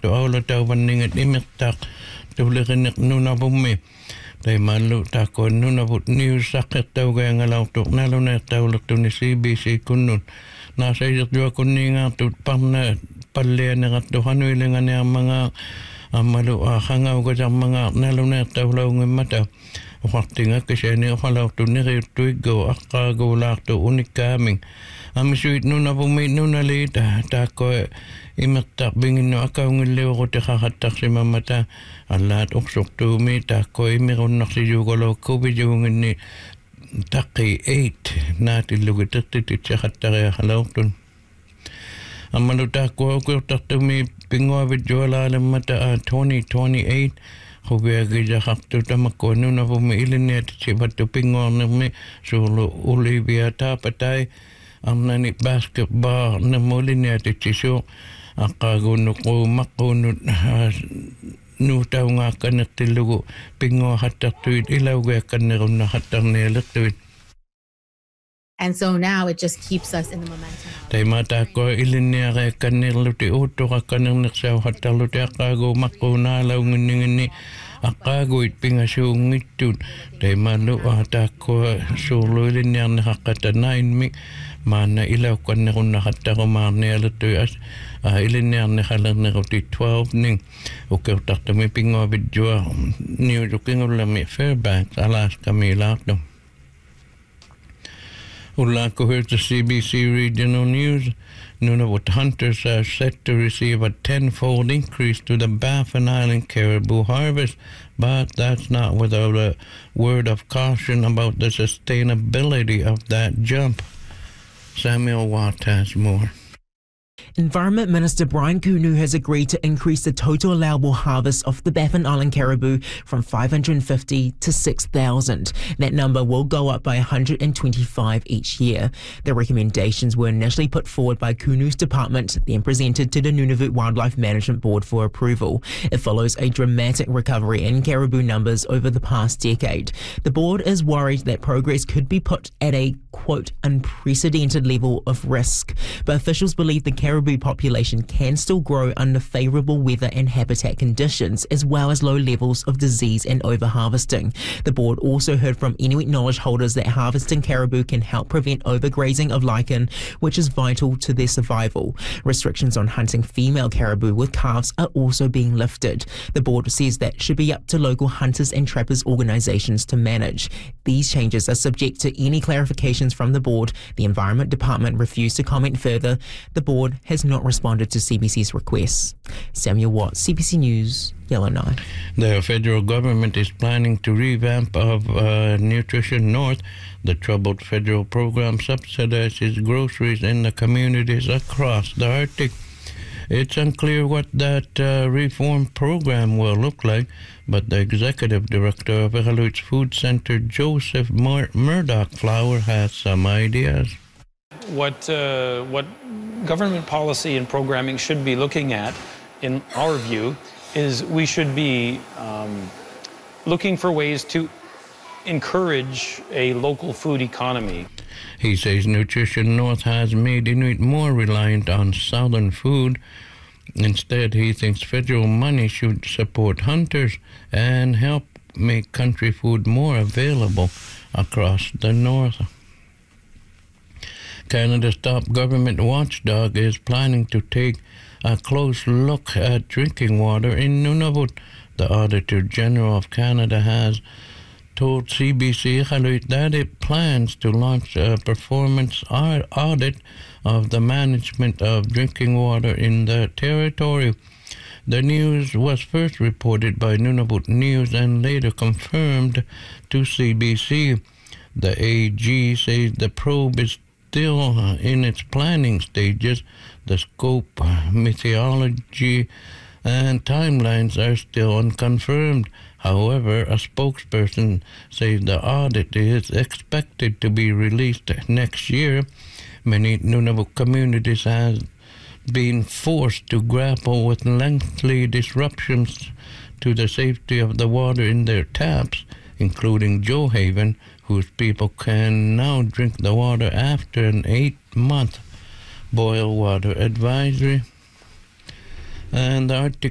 to aula tau waningat imitak tulikinik nunabumi. Dei malu tako nunabut news sakit tau gaya ngalau tuk naluna tau laktu ni CBC kunun. Nasa isat jua kuninga tut pamna palea nengat tuhanu ilingan yang mga malu hangau gajang mga naluna tau lau ngimata. Waktu nga kasi ni kalau tu neri tuigo akago lak tu unik kaming. Amisuit nuna bumi nuna lita tako imatak bingin no akaw ngiliw ko tikahatak si mamata alat uksok tu mi tako imiron nak si jugolo COVID yung ni taki 8 natin lugitak titit siya katari halaw tun. Amalo tako ako takto mi pingwa video alam mata 2028 Hubia gija haktu tamako nuna bumi ilinia tibatu pingwa nami sulu ulibia tapatai amnani basketball namulinia tisu akagunuk makunut nutaw nga kanatilugo pingwa hataktuit ilaw gaya kanirun na hatak nilalaktuit. And so now it just keeps us in the momentum. Tay mata ko ilinia kay kanirluti uto ka kanir naksaw hataluti akago makunalaw ngini akago itpingasung itun. Tay malu atako solo ilinia nakakatanain mi mana ilaw kanirun nakatako marni alutoy as ilinia nakalang nakuti 12 ning ukaw taktami pingaw video New York Fairbanks Alaska mi lakdo. Ulako heard the CBC regional news. Nunavut hunters are set to receive a 10-fold increase to the Baffin Island caribou harvest, but that's not without a word of caution about the sustainability of that jump. Samuel Watt has more. Environment Minister Brian Kunu has agreed to increase the total allowable harvest of the Baffin Island caribou from 550 to 6,000. That number will go up by 125 each year. The recommendations were initially put forward by Kunu's department, then presented to the Nunavut Wildlife Management Board for approval. It follows a dramatic recovery in caribou numbers over the past decade. The board is worried that progress could be put at a, quote, unprecedented level of risk, but officials believe the caribou population can still grow under favourable weather and habitat conditions, as well as low levels of disease and overharvesting. The board also heard from Inuit knowledge holders that harvesting caribou can help prevent overgrazing of lichen, which is vital to their survival. Restrictions on hunting female caribou with calves are also being lifted. The board says that should be up to local hunters and trappers organisations to manage. These changes are subject to any clarifications from the board. The Environment Department refused to comment further. The board has not responded to CBC's requests. Samuel Watt, CBC News, Yellowknife. The federal government is planning to revamp of Nutrition North. The troubled federal program subsidizes groceries in the communities across the Arctic. It's unclear what that reform program will look like, but the executive director of Iqaluit's Food Center, Joseph Murdoch Flower, has some ideas. What government policy and programming should be looking at, in our view, is we should be looking for ways to encourage a local food economy. He says Nutrition North has made Inuit more reliant on southern food. Instead, he thinks federal money should support hunters and help make country food more available across the north. Canada's top government watchdog is planning to take a close look at drinking water in Nunavut. The Auditor General of Canada has told CBC Iqaluit that it plans to launch a performance audit of the management of drinking water in the territory. The news was first reported by Nunavut News and later confirmed to CBC. The AG says the probe is still in its planning stages. The scope, methodology, and timelines are still unconfirmed. However, a spokesperson says the audit is expected to be released next year. Many Nunavut communities have been forced to grapple with lengthy disruptions to the safety of the water in their taps, including Johaven, whose people can now drink the water after an 8-month boil water advisory. And the Arctic